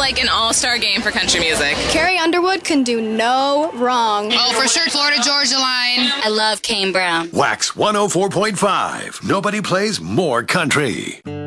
like an all-star game for country music. Carrie Underwood can do no wrong. Oh, for sure, Florida Georgia Line. I love Kane Brown. Wax 104.5. Nobody plays more country.